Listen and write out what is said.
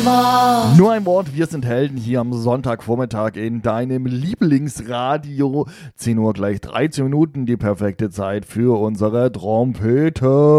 Wort. Nur ein Wort, wir sind Helden hier am Sonntagvormittag in deinem Lieblingsradio. 10 Uhr gleich 13 Minuten, die perfekte Zeit für unsere Trompete.